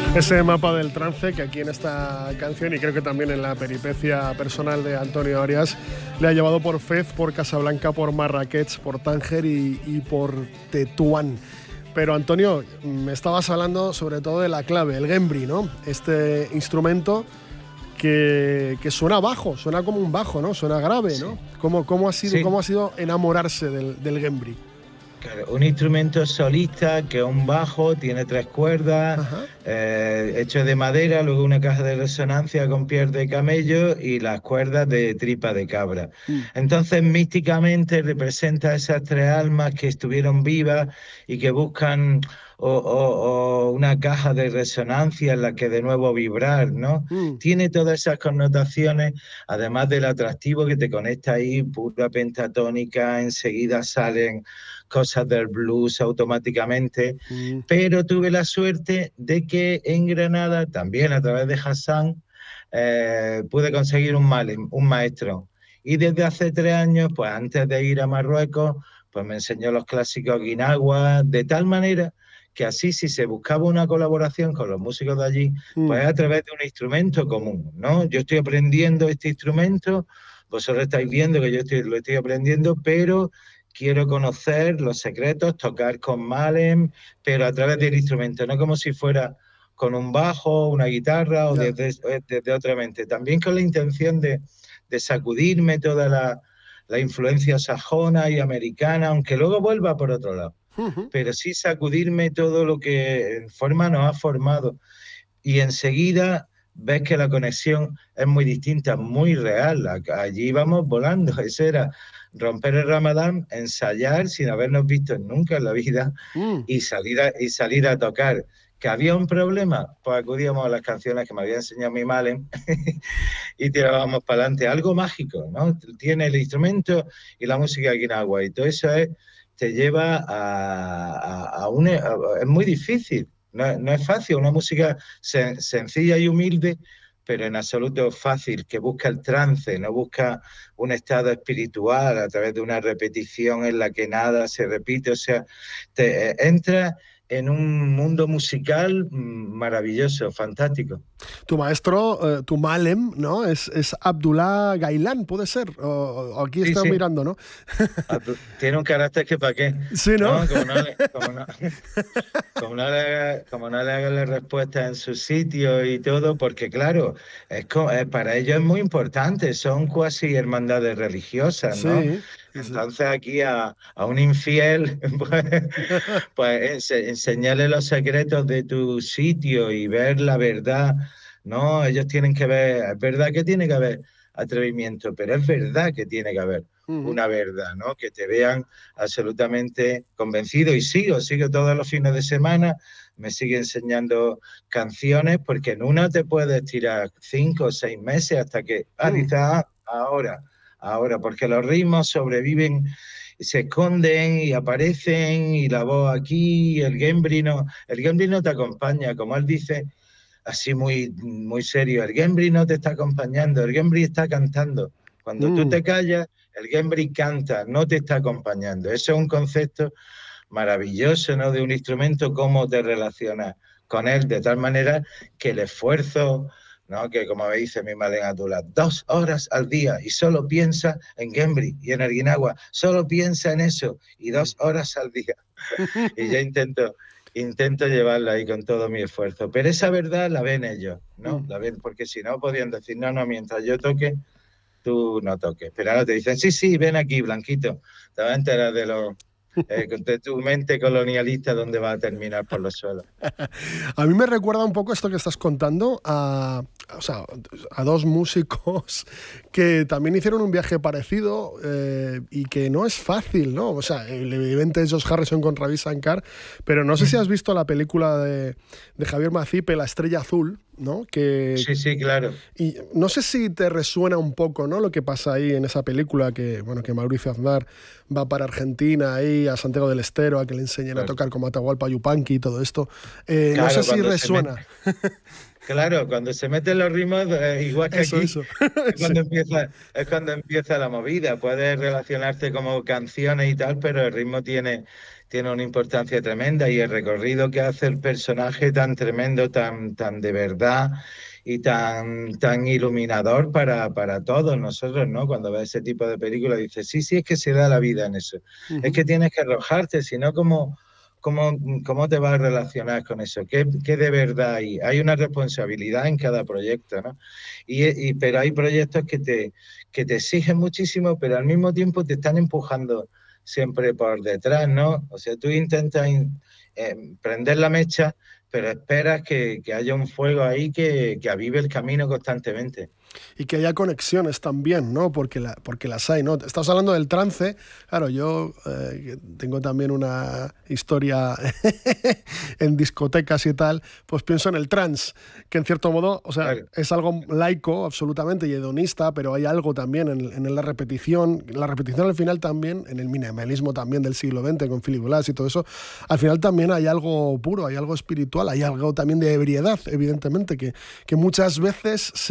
Ese mapa del trance que aquí en esta canción, y creo que también en la peripecia personal de Antonio Arias, le ha llevado por Fez, por Casablanca, por Marrakech, por Tánger y por Tetuán. Pero Antonio, me estabas hablando sobre todo de la clave, el Gembri, ¿no? Este instrumento que suena bajo, suena como un bajo, ¿no? Suena grave, ¿no? Sí. ¿Cómo ha sido, Sí. cómo ha sido enamorarse del Gembri? Claro, un instrumento solista que es un bajo, tiene 3 cuerdas, Ajá. hecho de madera, luego una caja de resonancia con piel de camello y las cuerdas de tripa de cabra. Mm. Entonces, místicamente representa esas 3 almas que estuvieron vivas y que buscan o una caja de resonancia en la que de nuevo vibrar, ¿no? Mm. Tiene todas esas connotaciones, además del atractivo que te conecta ahí, pura pentatónica, enseguida salen cosas del blues automáticamente, Mm. pero tuve la suerte de que en Granada, también a través de Hassan, pude conseguir un maestro. Y desde hace 3 años, pues antes de ir a Marruecos, pues me enseñó los clásicos guinaguas, de tal manera que así si se buscaba una colaboración con los músicos de allí, Mm. pues a través de un instrumento común, ¿no? Yo estoy aprendiendo este instrumento, vosotros estáis viendo que lo estoy aprendiendo, pero quiero conocer los secretos, tocar con Malem, pero a través del instrumento, no como si fuera con un bajo, una guitarra o Ya. desde otra mente. También con la intención de sacudirme toda la influencia sajona y americana, aunque luego vuelva por otro lado, Ujú. pero sí sacudirme todo lo que en forma nos ha formado. Y enseguida ves que la conexión es muy distinta, muy real. Allí vamos volando. Eso era romper el Ramadán, ensayar sin habernos visto nunca en la vida Mm. y salir a tocar. ¿Que había un problema? Pues acudíamos a las canciones que me había enseñado mi Malen y tirábamos para adelante. Algo mágico, ¿no? Tiene el instrumento y la música aquí en agua y todo eso te lleva es muy difícil. No es fácil, una música sencilla y humilde, pero en absoluto fácil, que busca el trance, no busca un estado espiritual a través de una repetición en la que nada se repite, o sea, te entra en un mundo musical maravilloso, fantástico. Tu maestro, tu Malem, ¿no? Es Abdullah Gailán, puede ser. O aquí Sí, están sí. mirando, ¿no? Tiene un carácter que para qué, Sí, ¿no? ¿no? Como no le hagan la respuesta en su sitio y todo, porque claro, para ellos es muy importante, son cuasi hermandades religiosas, ¿no? Sí, sí, sí. Entonces aquí a un infiel, pues enseñarle los secretos de tu sitio y ver la verdad, ¿no? Ellos tienen que ver, es verdad que tiene que haber atrevimiento, pero es verdad que tiene que haber Ujú. una verdad, ¿no? Que te vean absolutamente convencido y sigo todos los fines de semana, me sigue enseñando canciones porque en una te puedes tirar 5 o 6 meses hasta que, Mm. dices, ahora, porque los ritmos sobreviven, se esconden y aparecen y la voz aquí, y el Gembri no te acompaña, como él dice, así muy serio, el Gembri no te está acompañando, el Gembri está cantando. Cuando tú Mm. te callas, el Gembri canta, no te está acompañando. Eso es un concepto maravilloso, ¿no? De un instrumento, cómo te relacionas con él, de tal manera que el esfuerzo, ¿no? Que como me dice mi madre Atula, 2 horas al día y solo piensa en Gembri y en el Guinagua, solo piensa en eso y Mm. 2 horas al día. Y yo intento llevarla ahí con todo mi esfuerzo. Pero esa verdad la ven ellos, ¿no? Mm. La ven, porque si no podían decir, no, mientras yo toque, tú no toques. Pero ahora te dicen, sí, ven aquí, Blanquito, te vas a enterar de tu mente colonialista donde va a terminar por los suelos. A mí me recuerda un poco esto que estás contando o sea, a dos músicos que también hicieron un viaje parecido y que no es fácil, ¿no? O sea, evidentemente es George Harrison con Ravi Shankar, pero no sé si has visto la película de Javier Macipe, La Estrella Azul, ¿no? Sí, claro. Y no sé si te resuena un poco, ¿no? Lo que pasa ahí en esa película que, bueno, que Mauricio Aznar va para Argentina, ahí a Santiago del Estero, a que le enseñen a Claro, tocar como Atahualpa Yupanqui y todo esto. No sé claro, si resuena. cuando se meten los ritmos, igual que Eso, aquí, eso. es Sí. cuando empieza la movida. Puedes relacionarte como canciones y tal, pero el ritmo tiene una importancia tremenda, y el recorrido que hace el personaje tan tremendo, tan de verdad y tan iluminador para todos nosotros, ¿no? Cuando ves ese tipo de películas dices, sí, es que se da la vida en eso. Es que tienes que arrojarte, si no, ¿cómo te vas a relacionar con eso? ¿Qué de verdad hay? Hay una responsabilidad en cada proyecto, ¿no? Pero hay proyectos que te exigen muchísimo, pero al mismo tiempo te están empujando siempre por detrás, ¿no? O sea, tú intentas prender la mecha, pero esperas que haya un fuego ahí que avive el camino constantemente. Y que haya conexiones también, ¿no? Porque las hay, ¿no? Estás hablando del trance. Claro, yo tengo también una historia en discotecas y tal, pues pienso en el trance, que en cierto modo, o sea, claro, es algo laico absolutamente y hedonista, pero hay algo también en la repetición al final también, en el minimalismo también del siglo XX con Philip Glass y todo eso, al final también hay algo puro, hay algo espiritual, hay algo también de ebriedad, evidentemente, que muchas veces